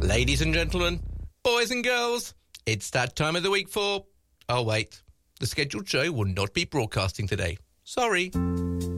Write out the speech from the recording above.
Ladies and gentlemen, boys and girls, it's that time of the week for... Oh, wait. The scheduled show will not be broadcasting today. Sorry.